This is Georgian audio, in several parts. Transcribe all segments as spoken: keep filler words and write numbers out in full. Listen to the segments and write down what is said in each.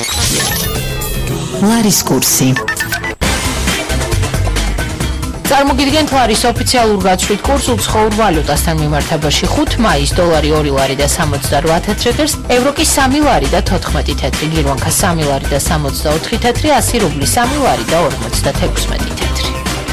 ლარის კურსი. წარმოგიდგენთ ლარის ოფიციალურ გაცვლით კურსულ ცხოვურ ვალუტასთან მიმართებაში ხუთი მაისს დოლარი ორი ლარი და სამოცდარვა თეთრს, ევრო კი სამი ლარი და თოთხმეტი თეთრი, გირვანქა სამი ლარი და სამოცდაოთხი თეთრი, ასი რუბლი სამი ლარი და ორმოცდათექვსმეტი თეთრი.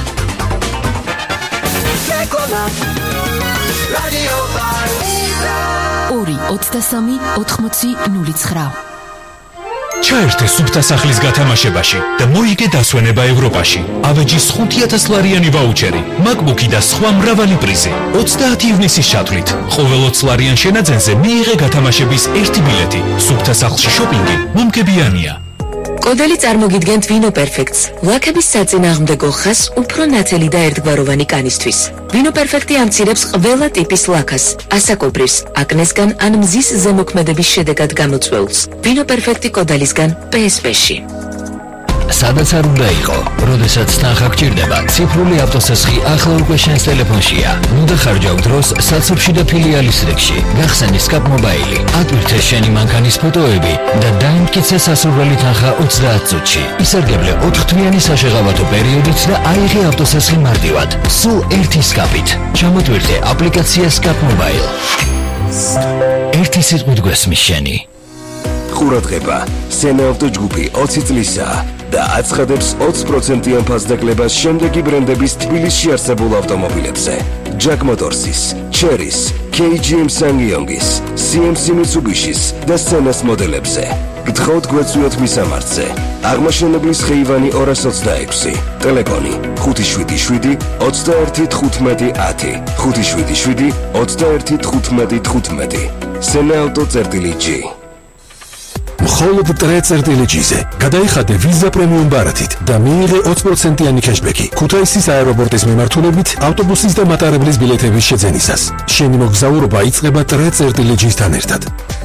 ორი ოცდასამი ოთხმოცი ნული ცხრა. ჩაერთე სუფთა სახლის გათამაშებაში და მოიგე დასვენება ევროპაში. ავეჯის ხუთი ათას ლარიანი ვაუჩერი, MacBook-ი და სხვა მრავალი პრიზი. ოცდაათი ივნისის ჩათვლით. ყოველ ოცი ლარიან შენაძენზე მიიღე გათამაშების ერთი ბილეთი. სუფთა სახლში შოპინგი მომგებიანია. კოდელი წარმოგიდგენთ ვინო პერფექტს. ლაქების საწინააღმდეგო ხაზს უფრო ნათელი და ერთგვაროვანი კანისთვის. ვინო პერფექტი ამცირებს ყველა ტიპის ლაქას, ასაკობრივს, აკნესგან ან მზის ზემოქმედების შედეგად გამოწვეულს. ვინო პერფექტი კოდელისგან პე ეს პე-ში. სადაც არ უნდა იყო, როდესაც თანხა გჭირდება, ციფრული ავტოსესხი ახლა უკვე შენს ტელეფონშია. უნდა ხარჯავ დროს საცობში და ფილიალის რიგში. გახსენი სკაპ მობაილი, ატვირთე შენი მანქანის ფოტოები და დაიმტკიცე სასურველი თანხა ოცდაათ წუთში. ისარგებლე ოთხთვიანი საშეღავათო პერიოდით და აიღე ავტოსესხი მარტივად. სულ ერთი სკაპით. ჩამოტვირთე აპლიკაცია სკაპ მობაილ. ერთი სიტყვით გვესმის შენი. ყურადღება, სენაავტო ჯგუფი ოცი წლისაა და აცხადებს ოცი პროცენტიან ფასდაკლებას შემდეგი ბრენდების თბილისში არსებულ ავტომობილებზე. Jack Motors's, Chery's, კეი ჯი ემ Ssangyong's, სი ემ სი Mitsubishi's და Senas მოდელებზე. გთხოვთ გვეცვიოთ მისამართზე. აღმაშენებლის ხეივანი ორას ოცდაექვსი, ტელეფონი ხუთი შვიდი შვიდი ოცდაერთი თხუთმეტი ათი, ხუთი შვიდი შვიდი ოცდაერთი თხუთმეტი თხუთმეტი. სენაავტო წერტილი ჯი. მხოლოდ ტრე-წერტილი-ჯიზე გადაიხადე ვიზა პრემიუმ ბარათით და მიიღე ოცი პროცენტიანი ქეშბექი ქუთაისის აეროპორტის მიმართულებით ავტობუსის და მატარებლის ბილეთების შეძენისას. შენი მოგზაურობა იწყება ტრე-წერტილი-ჯისთან ერთად.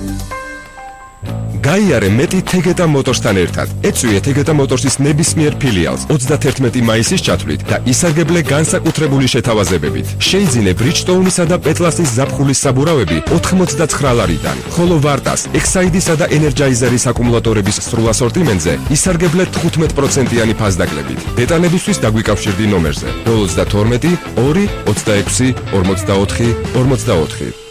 გაიარე მეტი თეგეტა მოტორსთან ერთად. ეწვიე თეგეტა მოტორსის ნებისმიერ ფილიალს ოცდათერთმეტი მაისის ჩათვლით და ისარგებლე განსაკუთრებული შეთავაზებებით. შეიძინე ბრიჯტოუნისა და პეტლასის ზაფხულის საბურავები ოთხმოცდაცხრა ლარიდან, ხოლო ვარტას, ექსაიდისა და ენერჯაიზერის აკუმულატორების სრულ ასორტიმენტზე ისარგებლე თხუთმეტი პროცენტიანი ფასდაკლებით. დეტალებისთვის დაგვიკავშირდი ნომერზე ნული ოცდათორმეტი ორი ოცდაექვსი ორმოცდაოთხი ორმოცდაოთხი.